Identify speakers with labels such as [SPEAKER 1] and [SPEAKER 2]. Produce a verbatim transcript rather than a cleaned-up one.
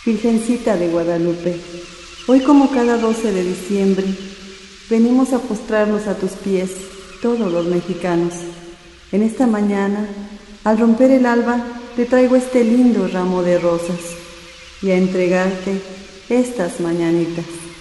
[SPEAKER 1] Virgencita de Guadalupe, hoy como cada doce de diciembre, venimos a postrarnos a tus pies, todos los mexicanos. En esta mañana, al romper el alba, te traigo este lindo ramo de rosas y a entregarte estas mañanitas.